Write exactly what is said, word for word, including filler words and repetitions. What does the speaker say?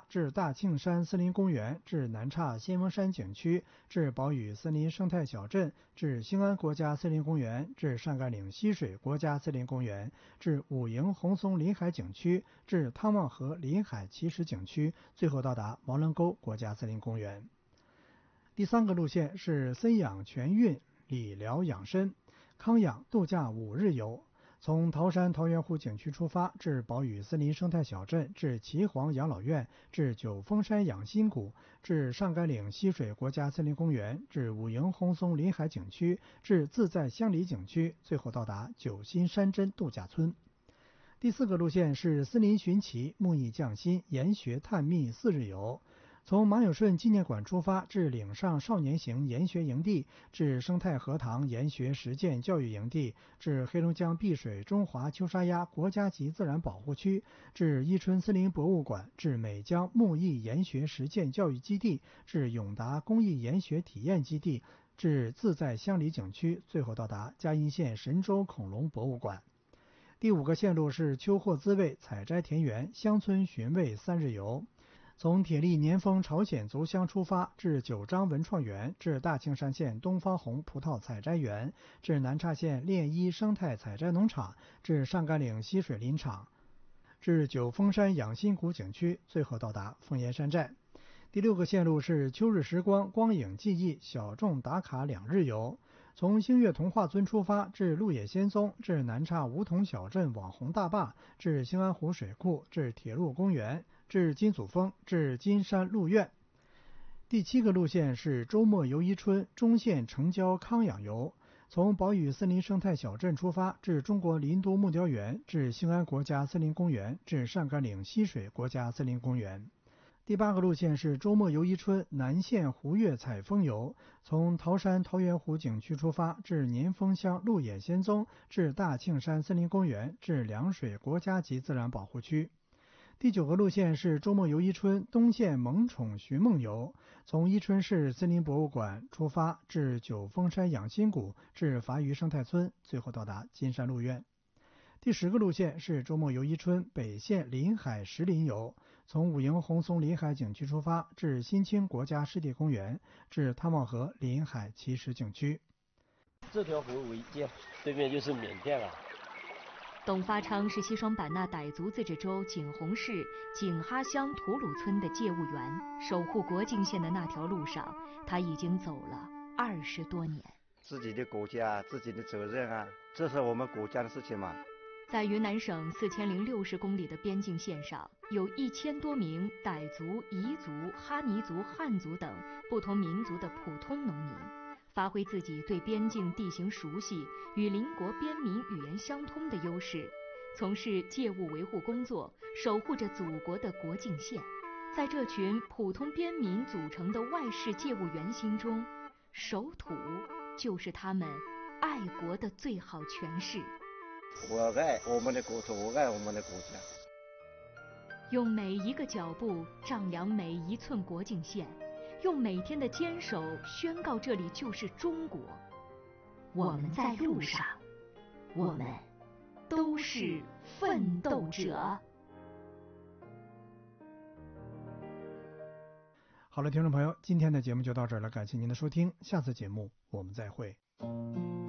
至大庆山森林公园，至南岔先锋山景区，至宝屿森林生态小镇，至兴安国家森林公园，至上甘岭溪水国家森林公园，至武营红松临海景区，至汤旺河临海奇石景区，最后到达毛棱沟国家森林公园。第三个路线是森养全运理疗养生康养度假五日游，从桃山桃源湖景区出发，至宝屿森林生态小镇，至岐黄养老院，至九峰山养心谷，至上甘岭溪水国家森林公园，至武营红松临海景区，至自在乡里景区，最后到达九新山珍度假村。第四个路线是森林寻奇木艺匠心研学探秘四日游，从马有顺纪念馆出发，至岭上少年行研学营地，至生态荷塘研学实践教育营地，至黑龙江碧水中华秋沙鸭国家级自然保护区，至伊春森林博物馆，至美江木艺研学实践教育基地，至永达工艺研学体验基地，至自在乡里景区，最后到达嘉义县神州恐龙博物馆。第五个线路是秋获滋味采摘田园乡村寻味三日游，从铁力年丰朝鲜族乡出发，至九张文创园，至大庆山县东方红葡萄采摘园，至南岔县炼一生态采摘农场，至上甘岭溪水林场，至九峰山养心谷景区，最后到达凤岩山寨。第六个线路是秋日时光光影记忆小众打卡两日游，从星月童话村出发，至鹿野仙踪，至南岔梧桐小镇网红大坝，至兴安湖水库，至铁路公园，至金祖峰，至金山鹿苑。第七个路线是周末游伊春中线城郊康养游，从宝屿森林生态小镇出发，至中国林都木雕园，至兴安国家森林公园，至上甘岭溪水国家森林公园。第八个路线是周末游伊春南线湖月采风游，从桃山桃源湖景区出发，至年丰乡鹿野仙踪，至大庆山森林公园，至凉水国家级自然保护区。第九个路线是周末游伊春东线萌宠寻梦游，从伊春市森林博物馆出发，至九峰山养心谷，至伐鱼生态村，最后到达金山鹿苑。第十个路线是周末游伊春北线临海石林游，从武营红松临海景区出发，至新清国家湿地公园，至汤旺河临海奇石景区。 这条河为界，对面就是缅甸了。 董发昌是西双版纳傣族自治州景洪市景哈乡吐鲁村的界务员，守护国境线的那条路上，他已经走了二十多年。 自己的国家，自己的责任啊，这是我们国家的事情嘛。 在云南省四千零六十公里的边境线上，有一千多名傣族、彝族、哈尼族、汉族等不同民族的普通农民，发挥自己对边境地形熟悉、与邻国边民语言相通的优势，从事界务维护工作，守护着祖国的国境线。在这群普通边民组成的外事界务员心中，守土就是他们爱国的最好诠释。 我爱我们的国土，我爱我们的国家。 用每一个脚步丈量每一寸国境线，用每天的坚守宣告这里就是中国。我们在路上，我们都是奋斗者。 好了，听众朋友，今天的节目就到这儿了，感谢您的收听，下次节目我们再会。